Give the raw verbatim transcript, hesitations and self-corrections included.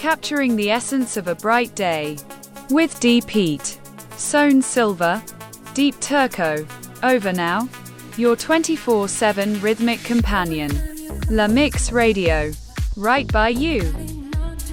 capturing the essence of a bright day. With Deep Heat, Sown Silver, Deep Turco. Over now. Your twenty-four seven rhythmic companion. La Mix Radio. Right by you.